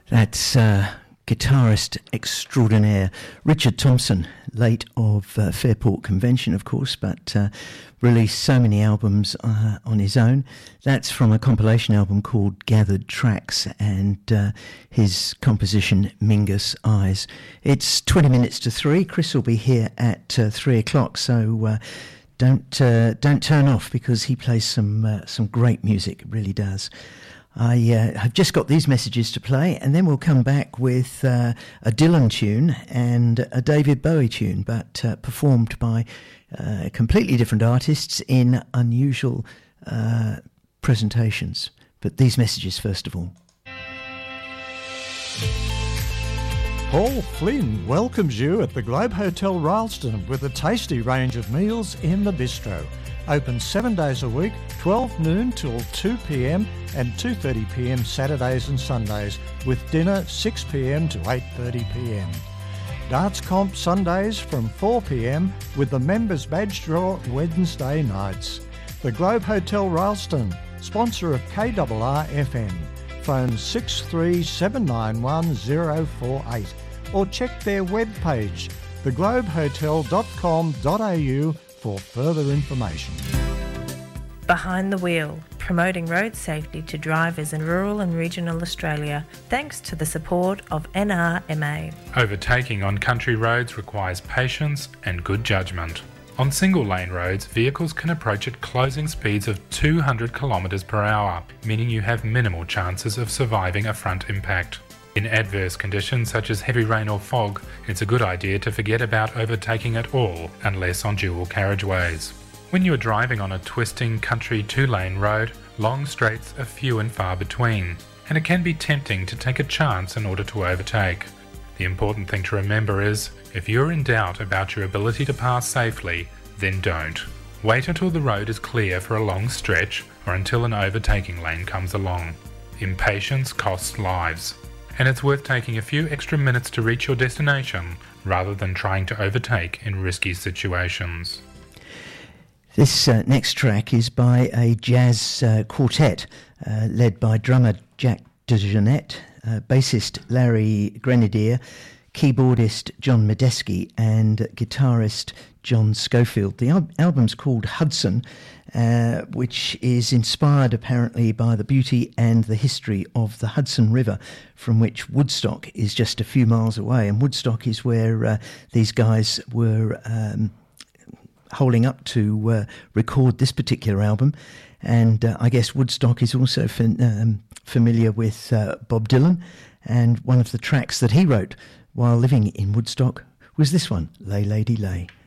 That's guitarist extraordinaire Richard Thompson, late of Fairport Convention, of course, but released so many albums on his own. That's from a compilation album called Gathered Tracks, and his composition Mingus Eyes. It's 20 minutes to 3. Chris will be here at 3 o'clock, so don't turn off, because he plays some great music, really does. I have just got these messages to play, and then we'll come back with a Dylan tune and a David Bowie tune, but performed by completely different artists in unusual presentations. But these messages first of all. Paul Flynn welcomes you at the Globe Hotel Rylstone with a tasty range of meals in the bistro. Open 7 days a week, 12 noon till 2 p.m. and 2:30 p.m. Saturdays and Sundays, with dinner 6 p.m. to 8:30 p.m. Darts comp Sundays from 4 p.m. with the members badge draw Wednesday nights. The Globe Hotel Rylstone, sponsor of KRR FM. Phone 63791 or check their webpage, theglobehotel.com.au, for further information. Behind the Wheel, promoting road safety to drivers in rural and regional Australia, thanks to the support of NRMA. Overtaking on country roads requires patience and good judgment. On single-lane roads, vehicles can approach at closing speeds of 200 km per hour, meaning you have minimal chances of surviving a front impact. In adverse conditions such as heavy rain or fog, it's a good idea to forget about overtaking at all, unless on dual carriageways. When you are driving on a twisting country 2-lane road, long straights are few and far between, and it can be tempting to take a chance in order to overtake. The important thing to remember is, if you're in doubt about your ability to pass safely, then don't. Wait until the road is clear for a long stretch, or until an overtaking lane comes along. Impatience costs lives, and it's worth taking a few extra minutes to reach your destination, rather than trying to overtake in risky situations. This next track is by a jazz quartet led by drummer Jack DeJohnette, bassist Larry Grenadier, keyboardist John Medeski, and guitarist John Schofield. The album's called Hudson, which is inspired apparently by the beauty and the history of the Hudson River, from which Woodstock is just a few miles away. And Woodstock is where these guys were holding up to record this particular album. And I guess Woodstock is also familiar with Bob Dylan, and one of the tracks that he wrote while living in Woodstock was this one, Lay Lady Lay.